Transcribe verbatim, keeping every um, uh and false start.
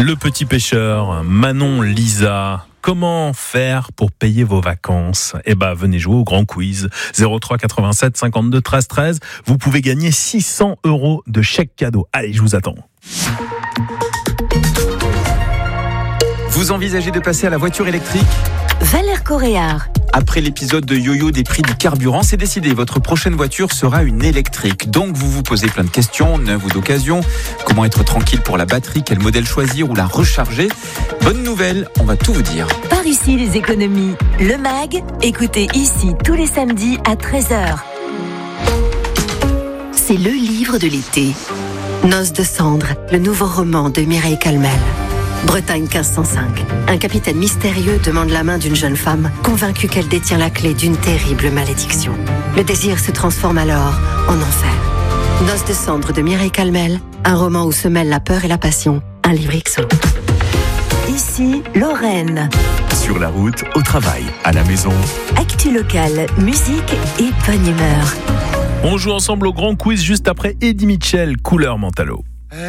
Le petit pêcheur, Manon Lisa. Comment faire pour payer vos vacances ? Eh ben, venez jouer au grand quiz. zéro trois quatre-vingt-sept cinquante-deux treize treize. Vous pouvez gagner six cents euros de chèque cadeau. Allez, je vous attends. Vous envisagez de passer à la voiture électrique ? Valère Coréard. Après l'épisode de yo-yo des prix du carburant, c'est décidé, votre prochaine voiture sera une électrique. Donc vous vous posez plein de questions, neuves ou d'occasion. Comment être tranquille pour la batterie ? Quel modèle choisir ou la recharger ? Bonne nouvelle, on va tout vous dire. Par ici les économies. Le Mag, écoutez ici tous les samedis à treize heures. C'est le livre de l'été. Noces de cendres, le nouveau roman de Mireille Calmel. Bretagne quinze cent cinq. Un capitaine mystérieux demande la main d'une jeune femme, convaincue qu'elle détient la clé d'une terrible malédiction. Le désir se transforme alors en enfer. Noces de cendres de Mireille Calmel, un roman où se mêlent la peur et la passion. Un livre X O. Ici, Lorraine. Sur la route, au travail, à la maison. Actu locale, musique et bonne humeur. On joue ensemble au grand quiz juste après Eddie Mitchell, Couleur Mentalo.